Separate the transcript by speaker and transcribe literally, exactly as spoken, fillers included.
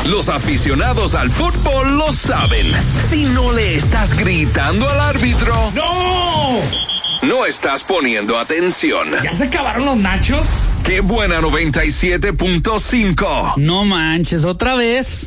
Speaker 1: Los aficionados al fútbol lo saben. Si no le estás gritando al árbitro,
Speaker 2: ¡no!
Speaker 1: No estás poniendo atención.
Speaker 2: ¿Ya se acabaron los nachos?
Speaker 1: ¡Qué buena noventa y siete punto cinco!
Speaker 3: No manches, otra vez.